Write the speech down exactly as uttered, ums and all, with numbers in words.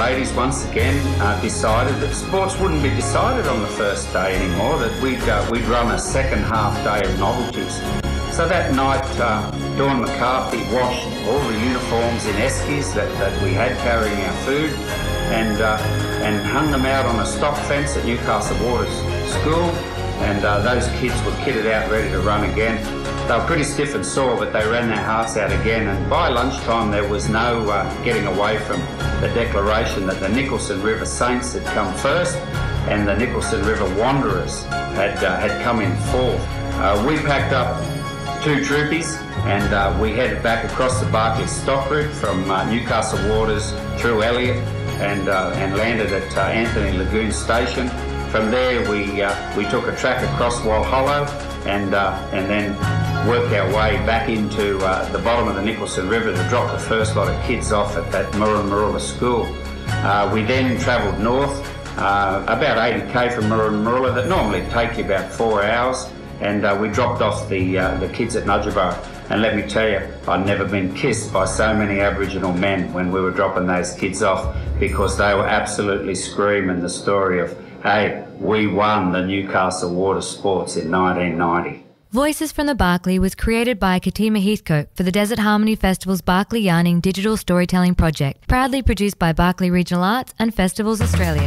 ladies once again uh, decided that sports wouldn't be decided on the first day anymore, that we'd, uh, we'd run a second half day of novelties. So that night, uh, Dawn McCarthy washed all the uniforms in eskies that, that we had carrying our food and, uh, and hung them out on a stock fence at Newcastle Waters School, and uh, those kids were kitted out ready to run again. They were pretty stiff and sore, but they ran their hearts out again, and by lunchtime there was no uh, getting away from the declaration that the Nicholson River Saints had come first and the Nicholson River Wanderers had, uh, had come in fourth. Uh, we packed up two troopies and uh, we headed back across the Barclay stock route from uh, Newcastle Waters through Elliot and, uh, and landed at uh, Anthony Lagoon Station. From there we, uh, we took a track across Walhollow and, uh, and then worked our way back into uh, the bottom of the Nicholson River to drop the first lot of kids off at that Murrumurrulla school. Uh, we then travelled north, uh, about eighty k from Murrumurrulla, that normally take you about four hours, and uh, we dropped off the, uh, the kids at Nudgera. And let me tell you, I'd never been kissed by so many Aboriginal men when we were dropping those kids off, because they were absolutely screaming the story of, hey, we won the Newcastle Water Sports in nineteen ninety. Voices from the Barclay was created by Katima Heathcote for the Desert Harmony Festival's Barclay Yarning Digital Storytelling Project, proudly produced by Barclay Regional Arts and Festivals Australia.